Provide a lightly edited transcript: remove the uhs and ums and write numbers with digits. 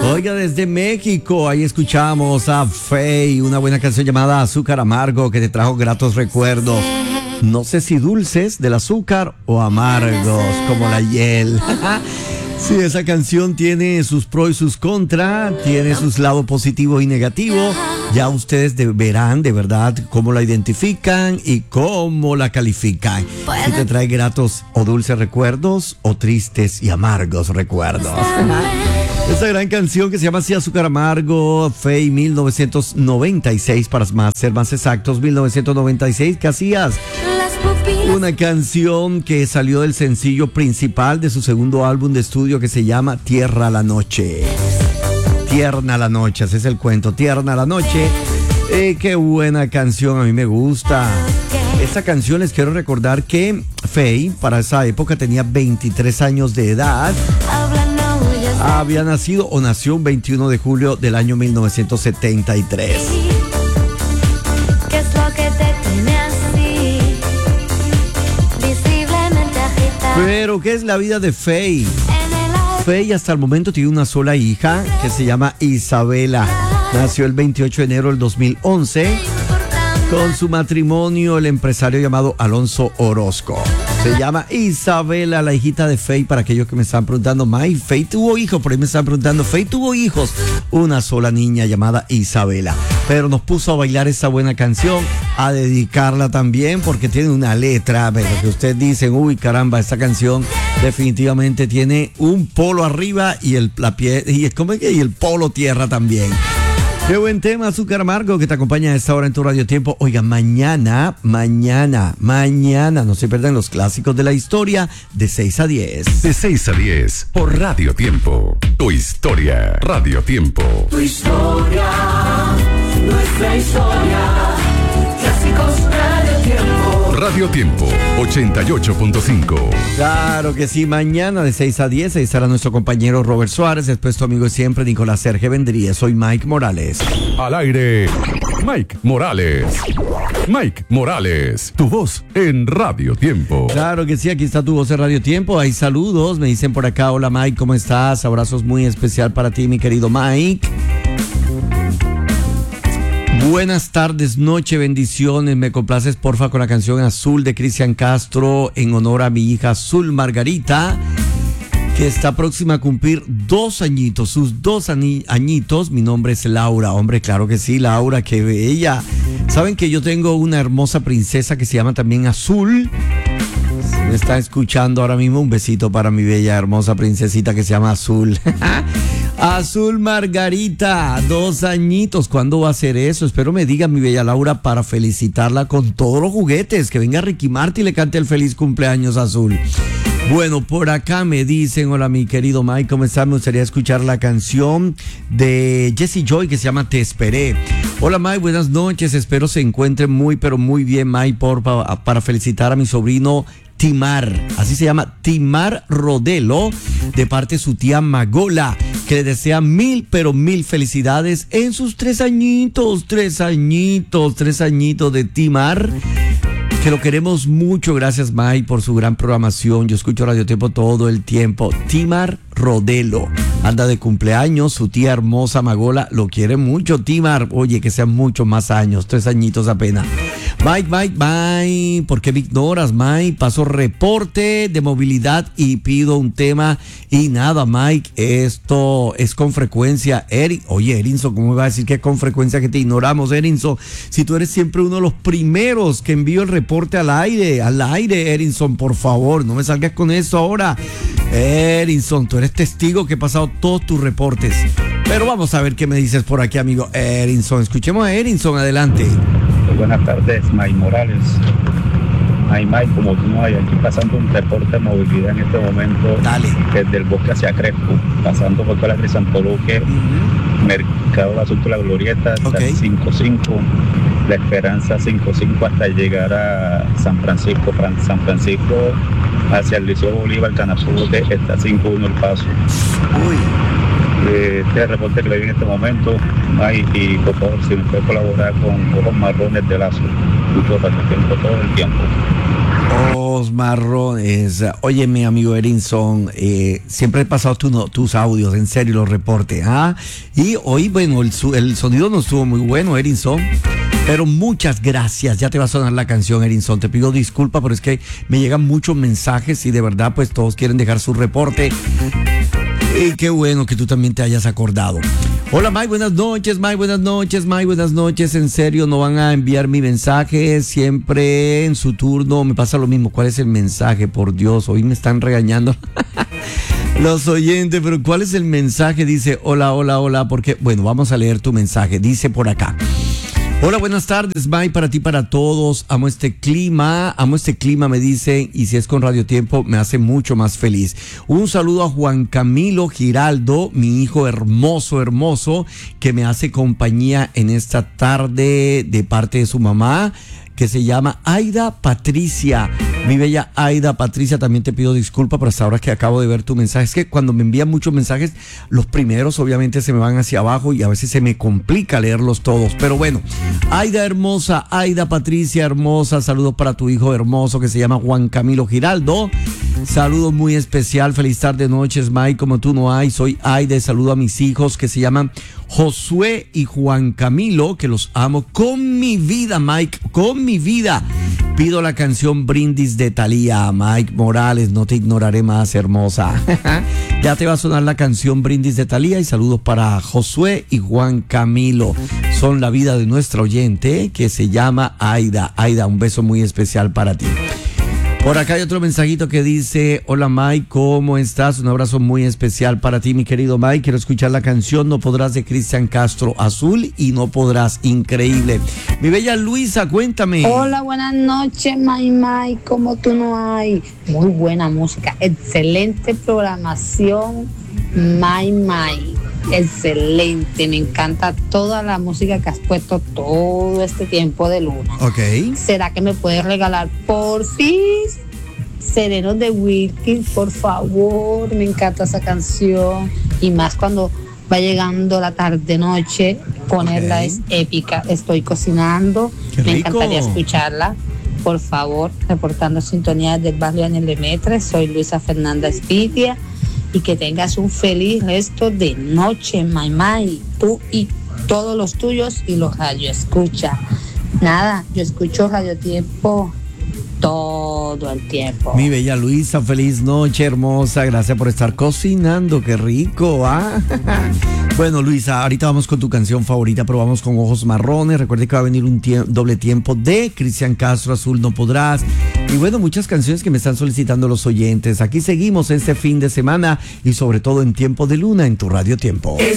Oiga, desde México, ahí escuchamos a Faye, una buena canción llamada Azúcar Amargo que te trajo gratos recuerdos. No sé si dulces del azúcar o amargos como la hiel. Sí, esa canción tiene sus pros y sus contras, tiene sus lados positivos y negativos. Ya ustedes verán de verdad cómo la identifican y cómo la califican. Si te trae gratos o dulces recuerdos o tristes y amargos recuerdos. Esa gran canción que se llama así, Azúcar Amargo, Faye, 1996, para ser más exactos, 1996, Casillas. Una canción que salió del sencillo principal de su segundo álbum de estudio que se llama Tierra la Noche. Tierna la Noche, ese es el cuento, Tierna la Noche. Qué buena canción, a mí me gusta. Esta canción les quiero recordar que Faye para esa época tenía 23 años de edad. Había nacido o nació un 21 de julio del año 1973. ¿Qué es lo que te tiene así? Visiblemente agitada. Pero, ¿qué es la vida de Faye? Faye hasta el momento tiene una sola hija que se llama Isabela. Nació el 28 de enero del 2011 con su matrimonio, el empresario llamado Alonso Orozco. Se llama Isabela, la hijita de Faye, para aquellos que me están preguntando, May, Faye tuvo hijos, por ahí me están preguntando, Faye tuvo hijos, una sola niña llamada Isabela, pero nos puso a bailar esa buena canción, a dedicarla también, porque tiene una letra, pero que ustedes dicen, uy, caramba, esta canción definitivamente tiene un polo arriba y el polo tierra también. Qué buen tema, Azúcar Amargo, que te acompaña a esta hora en tu Radio Tiempo. Oiga, mañana, no se pierdan los clásicos de la historia de 6 a 10. De 6 a 10, por Radio Tiempo. Tu historia, Radio Tiempo. Tu historia, nuestra historia. Clásicos Radio Tiempo. Radio Tiempo, 88.5. Claro que sí, mañana de 6 a 10 ahí estará nuestro compañero Robert Suárez, después tu amigo de siempre, Nicolás Sergio Vendría. Soy Mike Morales. Al aire, Mike Morales. Mike Morales, tu voz en Radio Tiempo. Claro que sí, aquí está tu voz en Radio Tiempo. Hay saludos, me dicen por acá, hola Mike, ¿cómo estás? Abrazos muy especial para ti, mi querido Mike. Buenas tardes, noche, bendiciones. Me complaces, porfa, con la canción Azul de Cristian Castro en honor a mi hija Azul Margarita, que está próxima a cumplir 2 añitos, sus 2 añitos. Mi nombre es Laura. Hombre, claro que sí, Laura, qué bella. Saben que yo tengo una hermosa princesa que se llama también Azul. Me está escuchando ahora mismo, un besito para mi bella, hermosa princesita que se llama Azul. Azul Margarita, 2 añitos. ¿Cuándo va a ser eso? Espero me diga mi bella Laura para felicitarla con todos los juguetes. Que venga Ricky Martin y le cante el feliz cumpleaños a Azul. Bueno, por acá me dicen, hola mi querido Mike, ¿cómo estás? Me gustaría escuchar la canción de Jessie Joy que se llama Te Esperé. Hola Mike, buenas noches, espero se encuentren muy pero muy bien, Mike, para felicitar a mi sobrino Timar, así se llama, Timar Rodelo, de parte de su tía Magola, que le desea 1000 pero 1000 felicidades en sus 3 añitos de Timar. Que lo queremos mucho, gracias Mike por su gran programación. Yo escucho Radio Tiempo todo el tiempo. Timar Rodelo anda de cumpleaños, su tía hermosa Magola lo quiere mucho. Timar, oye, que sean muchos más años, 3 añitos apenas. Mike, ¿por qué me ignoras, Mike? Paso reporte de movilidad y pido un tema. Y nada, Mike, esto es con frecuencia. Oye, Erinson, ¿cómo me va a decir que es con frecuencia que te ignoramos, Erinson? Si tú eres siempre uno de los primeros que envío el reporte al aire, Erinson, por favor, no me salgas con eso ahora. Erinson, tú eres testigo que he pasado todos tus reportes. Pero vamos a ver qué me dices por aquí, amigo Erinson. Escuchemos a Erinson, adelante. Buenas tardes, Mike Morales. Mike, como tú no hay, aquí pasando un reporte de movilidad en este momento. Dale. Desde el Bosque hacia Crespo, pasando por toda la de Santo Luque, Mercado Asunto La Glorieta, hasta 5-5, La Esperanza 5-5 hasta llegar a San Francisco hacia el Liceo Bolívar, Canazulte, está 5-1 el paso. Uy. Este reporte que le vi en este momento, Mike, y por favor, si me puede colaborar con Ojos Marrones de Lazo, todo el tiempo. Ojos marrones. Oye, mi amigo Erinson, siempre he pasado tus audios, en serio, los reportes. Y hoy, bueno, el sonido no estuvo muy bueno, Erinson. Pero muchas gracias. Ya te va a sonar la canción, Erinson. Te pido disculpas, pero es que me llegan muchos mensajes y de verdad, pues todos quieren dejar su reporte. Y qué bueno que tú también te hayas acordado. Hola, Mike, buenas noches, Mike, buenas noches, Mike, buenas noches. En serio, no van a enviar mi mensaje. Siempre en su turno me pasa lo mismo. ¿Cuál es el mensaje? Por Dios, hoy me están regañando los oyentes, pero ¿cuál es el mensaje? Dice, hola, hola, hola, porque, bueno, vamos a leer tu mensaje. Dice por acá. Hola, buenas tardes, Mike, para ti, para todos. Amo este clima, me dicen, y si es con Radio Tiempo, me hace mucho más feliz. Un saludo a Juan Camilo Giraldo, mi hijo hermoso, que me hace compañía en esta tarde de parte de su mamá, que se llama Aida Patricia. Mi bella Aida Patricia, también te pido disculpas por hasta ahora que acabo de ver tu mensaje. Es que cuando me envían muchos mensajes, los primeros obviamente se me van hacia abajo y a veces se me complica leerlos todos. Pero bueno, Aida hermosa, Aida Patricia hermosa, saludos para tu hijo hermoso que se llama Juan Camilo Giraldo. Saludos muy especial, feliz tarde, noches, Mike, como tú no hay. Soy Aida y saludo a mis hijos que se llaman Josué y Juan Camilo, que los amo con mi vida, Mike, con mi vida. Pido la canción Brindis de Thalía. Mike Morales, no te ignoraré más, hermosa. Ya te va a sonar la canción Brindis de Thalía y saludos para Josué y Juan Camilo. Son la vida de nuestra oyente que se llama Aida. Aida, un beso muy especial para ti. Por acá hay otro mensajito que dice, hola Mike, ¿cómo estás? Un abrazo muy especial para ti, mi querido Mike. Quiero escuchar la canción No Podrás de Cristian Castro, Azul y No Podrás, increíble. Mi bella Luisa, cuéntame. Hola, buenas noches, Mike, como tú no hay. Muy buena música, excelente programación, Mike. Excelente, me encanta toda la música que has puesto todo este tiempo de luna. Ok. ¿Será que me puedes regalar por fin Serenos de Wilkins, por favor? Me encanta esa canción y más cuando va llegando la tarde noche, ponerla es épica. Estoy cocinando, me encantaría escucharla. Por favor, reportando sintonía del barrio en el Lemaitre, soy Luisa Fernanda Espitia. Y que tengas un feliz resto de noche, Mike, tú y todos los tuyos y los radio escucha. Nada, yo escucho Radio Tiempo todo el tiempo. Mi bella Luisa, feliz noche, hermosa. Gracias por estar cocinando, qué rico, Bueno, Luisa, ahorita vamos con tu canción favorita, pero vamos con Ojos Marrones. Recuerde que va a venir un doble tiempo de Cristian Castro, Azul No Podrás. Y bueno, muchas canciones que me están solicitando los oyentes. Aquí seguimos este fin de semana y sobre todo en Tiempo de Luna en tu Radio Tiempo.